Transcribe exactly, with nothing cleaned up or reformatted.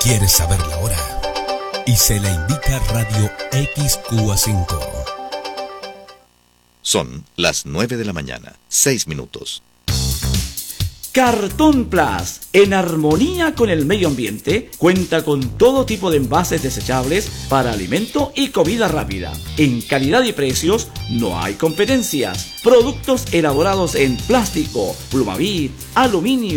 ¿Quieres saber la hora? Y se la indica Radio X Q A cinco. Son las nueve de la mañana, seis minutos. Cartón Plus, en armonía con el medio ambiente, cuenta con todo tipo de envases desechables para alimento y comida rápida. En calidad y precios no hay competencias. Productos elaborados en plástico, plumavit, aluminio,